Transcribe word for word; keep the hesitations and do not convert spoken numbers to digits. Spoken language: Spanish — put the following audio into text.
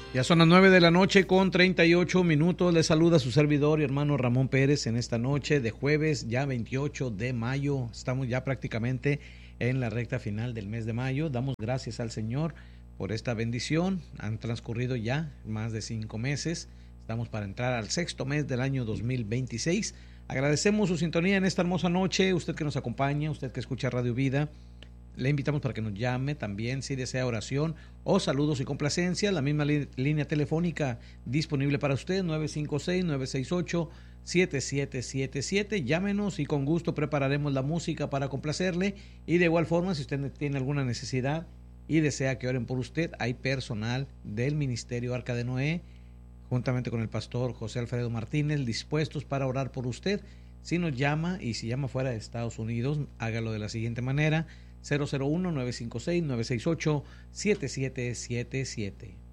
Ya son las nueve de la noche con treinta y ocho minutos. Les saluda su servidor y hermano Ramón Pérez en esta noche de jueves, ya veintiocho de mayo. Estamos ya prácticamente en la recta final del mes de mayo. Damos gracias al Señor por esta bendición. Han transcurrido ya más de cinco meses. Estamos para entrar al sexto mes del año dos mil veintiséis. Agradecemos su sintonía en esta hermosa noche. Usted que nos acompaña, usted que escucha Radio Vida. Le invitamos para que nos llame también si desea oración o saludos y complacencias. La misma li- línea telefónica disponible para usted, nueve cinco seis, nueve seis ocho, siete siete siete siete. Llámenos y con gusto prepararemos la música para complacerle. Y de igual forma, si usted tiene alguna necesidad y desea que oren por usted, hay personal del Ministerio Arca de Noé, juntamente con el pastor José Alfredo Martínez, dispuestos para orar por usted. Si nos llama y si llama fuera de Estados Unidos, hágalo de la siguiente manera: cero cero uno, nueve cinco seis, nueve seis ocho, siete siete siete siete.